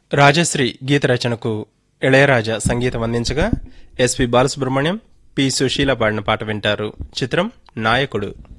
రాజశ్రీ గీత రచనకు ఇళయరాజా సంగీతం అందించగా ఎస్పి బాలసుబ్రహ్మణ్యం, పి సుశీల పాడిన పాట వింటారు. చిత్రం నాయకుడు.